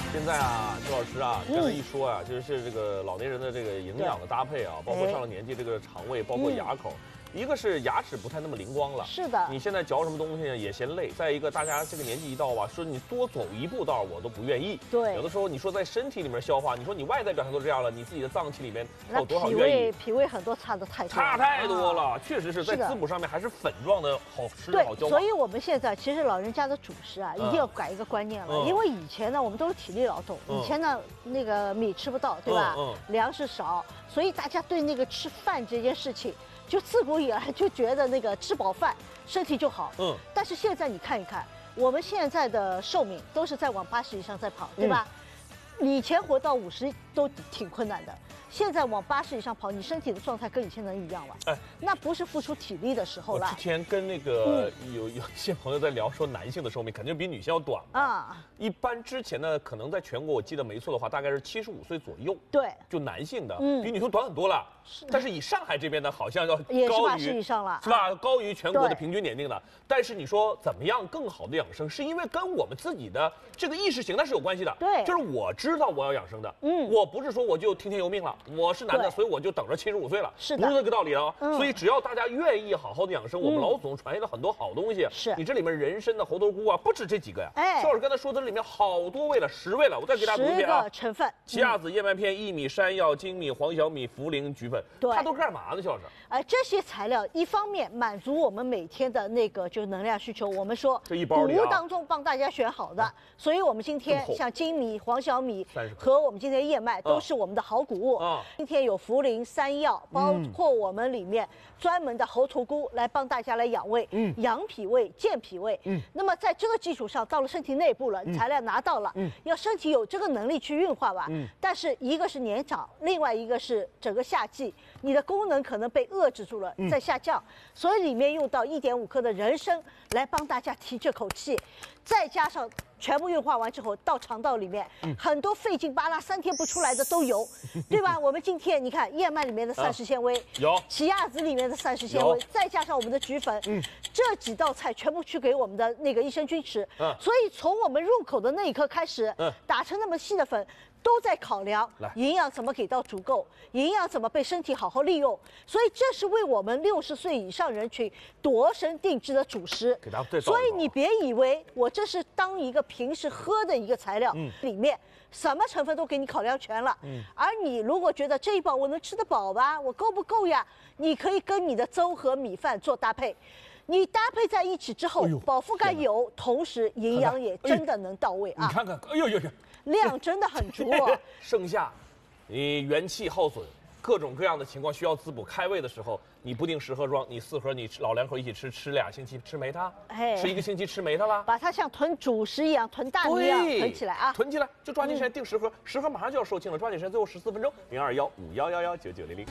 现在啊，周老师啊，刚才一说啊，就是这个老年人的这个营养的搭配啊，包括上了年纪这个肠胃，包括牙口。一个是牙齿不太那么灵光了， 是的。 你现在嚼什么东西呢也嫌累。再一个，大家这个年纪一到吧，说你多走一步道我都不愿意。 对。 有的时候你说在身体里面消化，你说你外在表现都这样了，你自己的脏器里面还有多少愿意？ 脾胃很多差太多了，确实是在滋补上面还是粉状的好吃好消化。 所以我们现在其实老人家的主食啊，一定要改一个观念了，因为以前呢我们都是体力劳动，以前呢那个米吃不到，对吧？粮食少，所以大家对那个吃饭这件事情。就自古以来就觉得那个吃饱饭身体就好，但是现在你看一看，我们现在的寿命都是在往80以上在跑，对吧？以前活到50都挺困难的，现在往80以上跑，你身体的状态跟以前能一样吗？哎，那不是付出体力的时候了。 我之前跟那个有一些朋友在聊，说男性的寿命肯定比女性要短啊。一般之前呢，可能在全国我记得没错的话，大概是75岁左右。对，就男性的，比女性短很多了。但是以上海这边呢，好像要也是80以上了， 是吧？高于全国的平均年龄的。但是你说怎么样更好的养生，是因为跟我们自己的这个意识形态是有关系的。对，就是我知道我要养生的，我不是说我就听天由命了，我是男的，所以我就等着75岁了，是的，不是这个道理啊。所以只要大家愿意好好的养生，我们老祖宗传下了很多好东西。是你这里面人参的猴头菇啊，不止这几个呀。哎，邵老师刚才说的里面好多味了，10味了，我再给大家读一遍啊。10个成分： 奇亚籽、燕麦片、薏米、山药、粳米、黄小米、茯苓、菊粉。对，它都干嘛呢，邵老师？ 哎，这些材料一方面满足我们每天的那个就是能量需求，我们说这一包里谷物当中帮大家选好的，所以我们今天像粳米、黄小米和我们今天燕麦都是我们的好谷物。今天有茯苓、山药，包括我们里面专门的猴头菇来帮大家来养胃、养脾胃、健脾胃。那么在这个基础上，到了身体内部了，材料拿到了，要身体有这个能力去运化吧。但是一个是年长，另外一个是整个夏季，你的功能可能被遏制住了，在下降，所以里面用到1.5克的人参来帮大家提这口气，再加上全部运化完之后到肠道里面，很多费劲巴拉3天不出来的都有，对吧？我们今天你看燕麦里面的膳食纤维，有奇亚籽里面的膳食纤维，再加上我们的菊粉，这几道菜全部去给我们的那个益生菌吃，所以从我们入口的那一刻开始，打成那么细的粉。都在考量营养怎么给到足够，营养怎么被身体好好利用，所以这是为我们60岁以上人群度身定制的主食。所以你别以为我这是当一个平时喝的一个材料，里面什么成分都给你考量全了。而你如果觉得这一包我能吃得饱吧，我够不够呀？你可以跟你的粥和米饭做搭配。你搭配在一起之后，饱腹感有，同时营养也真的能到位啊！ 你看看，哎呦呦呦！ 量真的很足。 盛夏，你元气耗损，各种各样的情况需要滋补。开胃的时候，你不定10盒装，你4盒，你老两口一起吃2星期吃没它，吃1个星期吃没它了。 把它像囤主食一样，囤大米一样囤起来啊！ 囤起来，就抓紧时间订10盒，10盒马上就要售罄了，抓紧时间，最后14分钟，0215119900。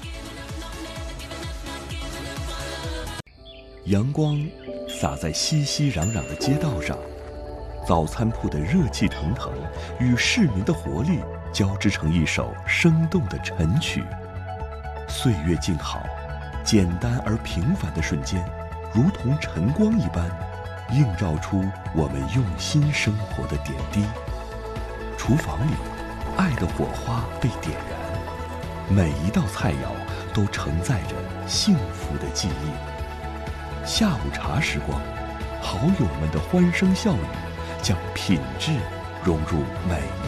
阳光洒在熙熙攘攘的街道上。早餐铺的热气腾腾与市民的活力交织成一首生动的晨曲。岁月静好，简单而平凡的瞬间，如同晨光一般，映照出我们用心生活的点滴。厨房里，爱的火花被点燃，每一道菜肴都承载着幸福的记忆。下午茶时光，好友们的欢声笑语将品质融入每